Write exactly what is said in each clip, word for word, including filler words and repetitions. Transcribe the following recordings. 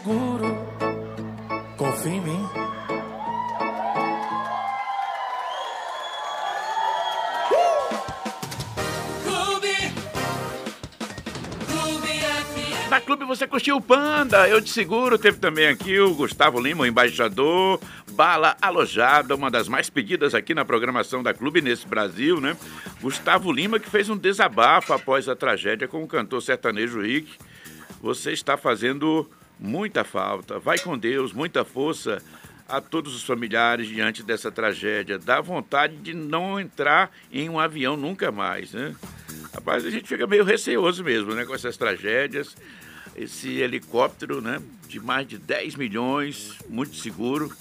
Seguro, confia em mim. Na Clube você curtiu o Panda, eu te seguro. Teve também aqui o Gustavo Lima, o embaixador, Bala Alojada, uma das mais pedidas aqui na programação da Clube nesse Brasil, né? Gustavo Lima, que fez um desabafo após a tragédia com o cantor sertanejo Rick. Você está fazendo muita falta. Vai com Deus, muita força a todos os familiares diante dessa tragédia. Dá vontade de não entrar em um avião nunca mais, né? Rapaz, a gente fica meio receoso mesmo, né, com essas tragédias. Esse helicóptero, né, de mais de dez milhões, muito seguro.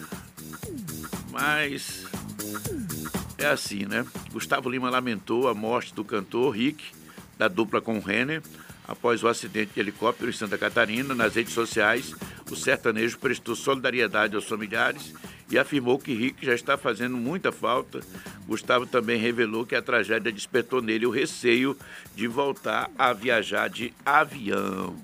Mas é assim, né? Gustavo Lima lamentou a morte do cantor Rick, da dupla com o Renner, após o acidente de helicóptero em Santa Catarina. Nas redes sociais, o sertanejo prestou solidariedade aos familiares e afirmou que Rick já está fazendo muita falta. Gustavo também revelou que a tragédia despertou nele o receio de voltar a viajar de avião.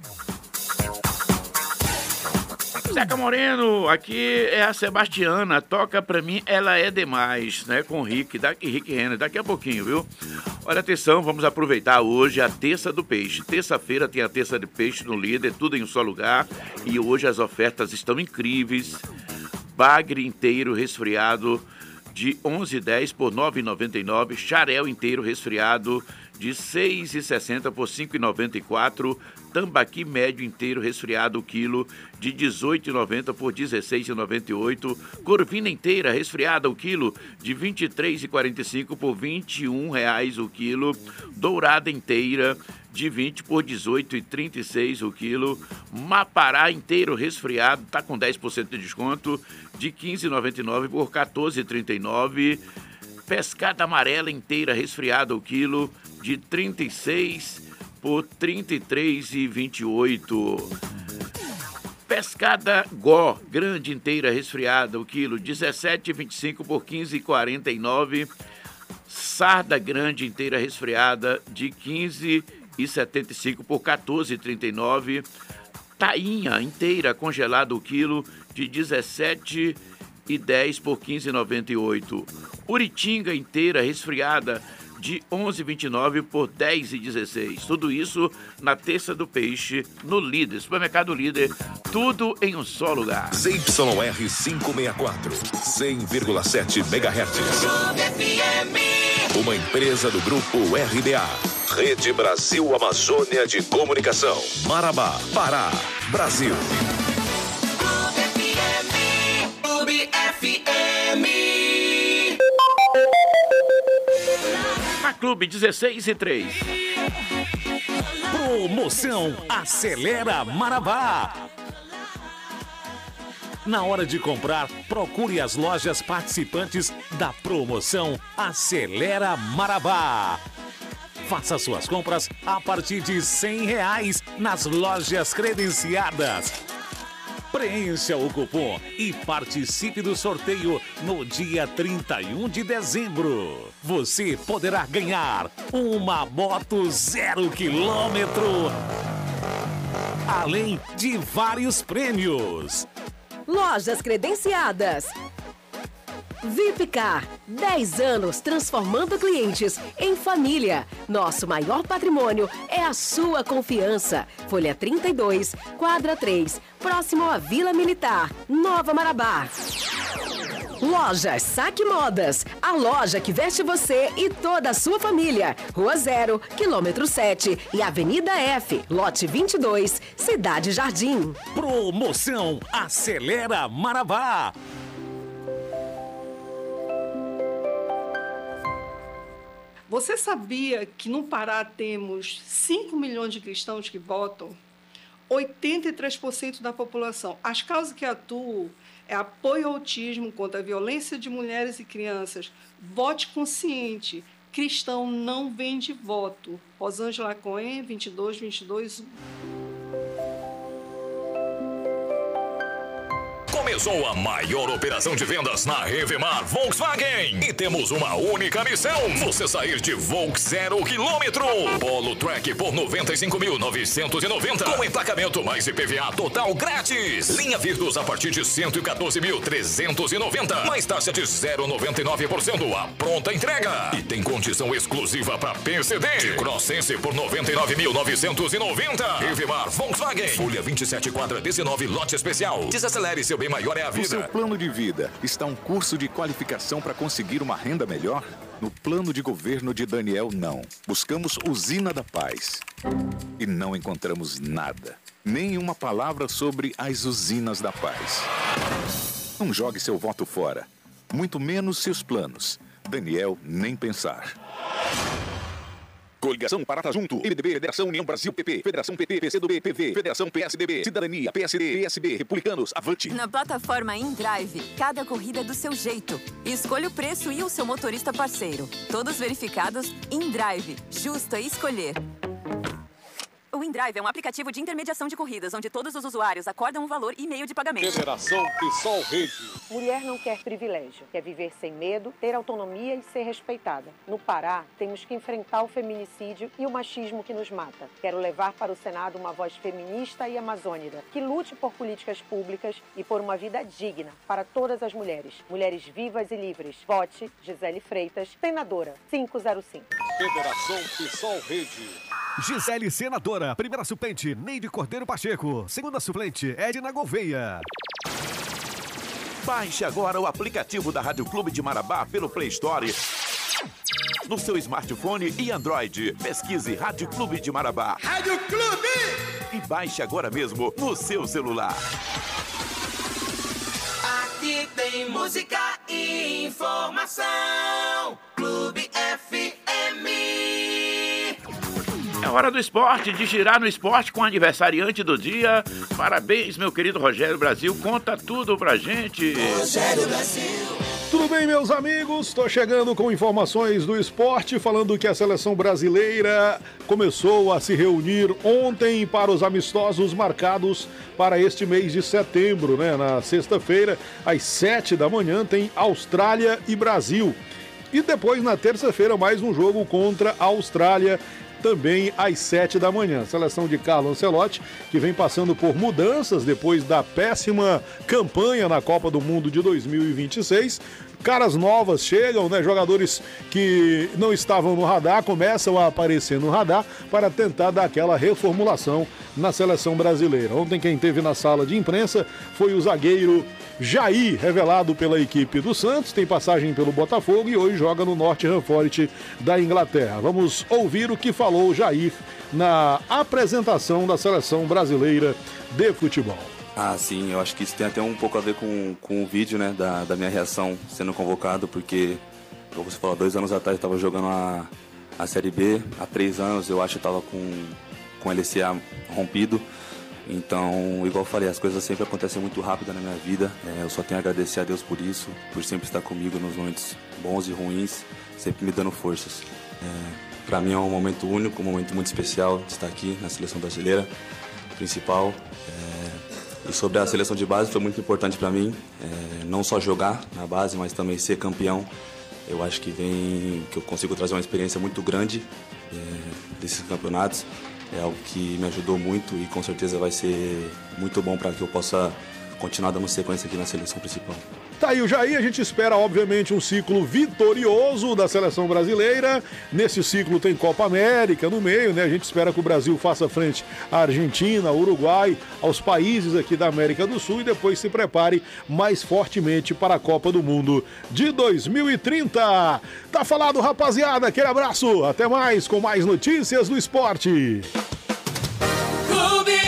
Zeca Moreno, aqui é a Sebastiana, toca pra mim, ela é demais, né, com Rick, daqui, Rick Renner, daqui a pouquinho, viu? Olha, atenção, vamos aproveitar hoje a Terça do Peixe. Terça-feira tem a Terça do Peixe no Líder, tudo em um só lugar, e hoje as ofertas estão incríveis. Bagre inteiro resfriado de onze reais e dez centavos por nove reais e noventa e nove centavos, xarel inteiro resfriado de seis reais e sessenta centavos por cinco reais e noventa e quatro centavos, tambaqui médio inteiro resfriado o quilo de dezoito reais e noventa centavos por dezesseis reais e noventa e oito centavos, corvina inteira resfriada o quilo de vinte e três reais e quarenta e cinco centavos por vinte e um reais o quilo, dourada inteira de vinte por dezoito reais e trinta e seis centavos o quilo, mapará inteiro resfriado, tá com dez por cento de desconto, de quinze reais e noventa e nove centavos por quatorze reais e trinta e nove centavos, pescada amarela inteira resfriada o quilo, de trinta e seis centavos por trinta e três reais e vinte e oito centavos. Pescada Gó, grande inteira resfriada o quilo, dezessete reais e vinte e cinco centavos por quinze reais e quarenta e nove centavos. Sarda grande inteira resfriada de quinze reais e setenta e cinco centavos por quatorze reais e trinta e nove centavos. Tainha inteira congelada o quilo de dezessete reais e dez centavos por quinze reais e noventa e oito centavos. Uritinga inteira resfriada de onze reais e vinte e nove centavos por dez reais e dezesseis centavos. Tudo isso na Terça do Peixe, no Líder, Supermercado Líder, tudo em um só lugar. Z Y R quinhentos e sessenta e quatro, cem vírgula sete megahertz. Uma empresa do Grupo R B A. Rede Brasil Amazônia de Comunicação. Marabá, Pará, Brasil. Clube F M. Na Clube dezesseis e três. Promoção Acelera Marabá. Na hora de comprar, procure as lojas participantes da promoção Acelera Marabá. Faça suas compras a partir de cem reais nas lojas credenciadas. Preencha o cupom e participe do sorteio no dia trinta e um de dezembro. Você poderá ganhar uma moto zero quilômetro, além de vários prêmios. Lojas credenciadas. Vipcar, dez anos transformando clientes em família. Nosso maior patrimônio é a sua confiança. Folha trinta e dois, quadra três, próximo à Vila Militar, Nova Marabá. Lojas Saque Modas, a loja que veste você e toda a sua família. Rua Zero, quilômetro sete e Avenida F, lote vinte e dois, Cidade Jardim. Promoção Acelera Marabá. Você sabia que no Pará temos cinco milhões de cristãos que votam? oitenta e três por cento da população. As causas que atuam é apoio ao autismo, contra a violência de mulheres e crianças. Vote consciente. Cristão não vende voto. Rosângela Cohen, vinte e dois, vinte e dois, um. Começou a maior operação de vendas na Revemar Volkswagen. E temos uma única missão: você sair de Volks zero quilômetro. Polo Track por noventa e cinco mil novecentos e noventa. Com emplacamento mais I P V A total grátis. Linha Virtus a partir de cento e quatorze mil trezentos e noventa. Mais taxa de zero vírgula noventa e nove por cento a pronta entrega. E tem condição exclusiva para P C D. T-Crossense por noventa e nove mil novecentos e noventa. Revemar Volkswagen. Folha vinte e sete, quadra dezenove, lote especial. Desacelere, seu bem maior é a vida. No seu plano de vida está um curso de qualificação para conseguir uma renda melhor? No plano de governo de Daniel, não. Buscamos Usina da Paz e não encontramos nada. Nenhuma palavra sobre as usinas da paz. Não jogue seu voto fora. Muito menos seus planos. Daniel, nem pensar. Coligação Parata Junto, M D B, Federação União Brasil, P P, Federação P T, P C do B, P V, Federação P S D B, Cidadania, P S D, P S B, Republicanos, Avante. Na plataforma InDrive, cada corrida é do seu jeito. Escolha o preço e o seu motorista parceiro. Todos verificados, InDrive. Justo é escolher. O InDrive é um aplicativo de intermediação de corridas, onde todos os usuários acordam um valor e meio de pagamento. Federação PSOL Rede. Mulher não quer privilégio, quer viver sem medo, ter autonomia e ser respeitada. No Pará, temos que enfrentar o feminicídio e o machismo que nos mata. Quero levar para o Senado uma voz feminista e amazônica, que lute por políticas públicas e por uma vida digna para todas as mulheres. Mulheres vivas e livres. Vote Gisele Freitas, senadora quinhentos e cinco. Federação PSOL Rede. Gisele, senadora. Primeira suplente, Neide Cordeiro Pacheco. Segunda suplente, Edna Gouveia. Baixe agora o aplicativo da Rádio Clube de Marabá pelo Play Store. No seu smartphone e Android. Pesquise Rádio Clube de Marabá. Rádio Clube! E baixe agora mesmo no seu celular. Aqui tem música e informação. Clube F M. É hora do esporte, de girar no esporte com o aniversariante do dia. Parabéns, meu querido Rogério Brasil. Conta tudo pra gente. Rogério Brasil. Tudo bem, meus amigos? Estou chegando com informações do esporte, falando que a seleção brasileira começou a se reunir ontem para os amistosos marcados para este mês de setembro, né? Na sexta-feira, às sete da manhã, tem Austrália e Brasil. E depois, na terça-feira, mais um jogo contra a Austrália, também às sete da manhã. A seleção de Carlo Ancelotti, que vem passando por mudanças depois da péssima campanha na Copa do Mundo de dois mil e vinte e seis. Caras novas chegam, né? Jogadores que não estavam no radar começam a aparecer no radar para tentar dar aquela reformulação na seleção brasileira. Ontem quem esteve na sala de imprensa foi o zagueiro Jair, revelado pela equipe do Santos, tem passagem pelo Botafogo e hoje joga no Nottingham Forest da Inglaterra. Vamos ouvir o que falou o Jair na apresentação da seleção brasileira de futebol. Ah, sim, eu acho que isso tem até um pouco a ver com, com o vídeo, né, da, da minha reação sendo convocado, porque, como você falou, dois anos atrás eu estava jogando a, a Série B, há três anos eu acho que eu estava com, com o L C A rompido. Então, igual eu falei, as coisas sempre acontecem muito rápido na minha vida. É, eu só tenho a agradecer a Deus por isso, por sempre estar comigo nos momentos bons e ruins, sempre me dando forças. É, para mim é um momento único, um momento muito especial de estar aqui na seleção brasileira, principal. É, e sobre a seleção de base foi muito importante para mim, é, não só jogar na base, mas também ser campeão. Eu acho que vem, que eu consigo trazer uma experiência muito grande é, desses campeonatos. É algo que me ajudou muito e com certeza vai ser muito bom para que eu possa continuar dando sequência aqui na seleção principal. Tá aí o Jair, a gente espera obviamente um ciclo vitorioso da seleção brasileira. Nesse ciclo tem Copa América no meio, né? A gente espera que o Brasil faça frente à Argentina, ao Uruguai, aos países aqui da América do Sul e depois se prepare mais fortemente para a Copa do Mundo de dois mil e trinta. Tá falado, rapaziada, aquele abraço, até mais com mais notícias do esporte. Clube,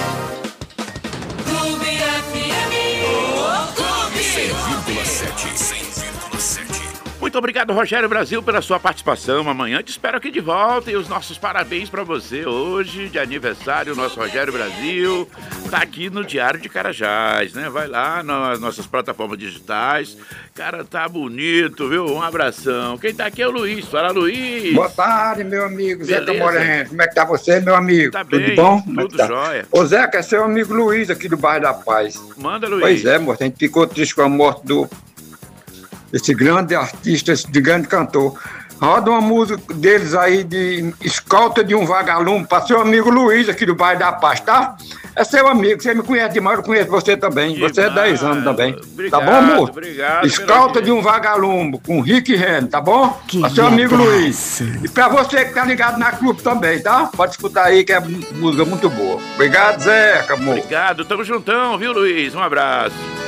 Clube F M. cem vírgula sete. cem vírgula sete. Muito obrigado, Rogério Brasil, pela sua participação. Amanhã te espero aqui de volta e os nossos parabéns pra você hoje, de aniversário, o nosso Rogério Brasil. Tá aqui no Diário de Carajás, né? Vai lá nas nossas plataformas digitais. Cara, tá bonito, viu? Um abração. Quem tá aqui é o Luiz. Fala, Luiz. Boa tarde, meu amigo. Beleza. Zeca Moreno. Como é que tá você, meu amigo? Tá tudo bem, bom? Como é que tudo tá? jóia. Ô, Zeca, é seu amigo Luiz aqui do bairro da Paz. Manda, Luiz. Pois é, moço. A gente ficou triste com a morte do... esse grande artista, esse grande cantor. Roda uma música deles aí de Escolta de um Vagalume para seu amigo Luiz aqui do bairro da Paz, tá? É seu amigo, você me conhece demais, eu conheço você também. Você é dez anos também. Obrigado, tá bom, amor? Obrigado. Escolta de um Vagalume com Rick Renner, tá bom? Para seu amigo Luiz. E para você que tá ligado na clube também, tá? Pode escutar aí que é música muito boa. Obrigado, Zeca, amor. Obrigado, tamo juntão, viu, Luiz? Um abraço.